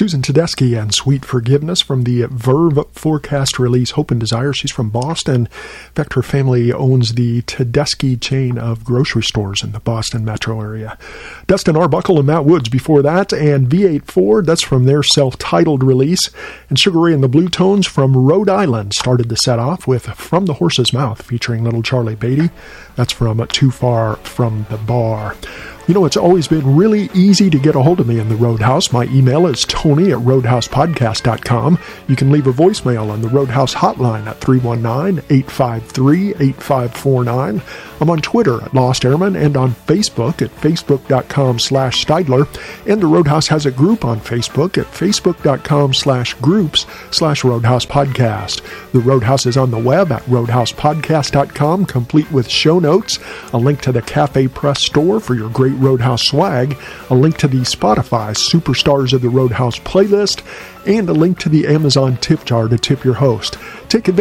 Susan Tedeschi and Sweet Forgiveness from the Verve Forecast release Hope and Desire. She's from Boston. In fact, her family owns the Tedeschi chain of grocery stores in the Boston metro area. Dustin Arbuckle and Matt Woods before that, and V8 Ford, that's from their self-titled release. And Sugar Ray and the Blue Tones from Rhode Island started the set off with From the Horse's Mouth featuring Little Charlie Beatty. That's from Too Far From the Bar. You know, it's always been really easy to get a hold of me in the Roadhouse. My email is tony@roadhousepodcast.com. You can leave a voicemail on the Roadhouse hotline at 319-853-8549. I'm on Twitter at Lost Airman and on Facebook at facebook.com/Steidler. And the Roadhouse has a group on Facebook at facebook.com/groups/Roadhouse Podcast. The Roadhouse is on the web at roadhousepodcast.com, complete with show notes, a link to the Cafe Press store for your great Roadhouse swag, a link to the Spotify Superstars of the Roadhouse playlist, and a link to the Amazon tip jar to tip your host. Take advantage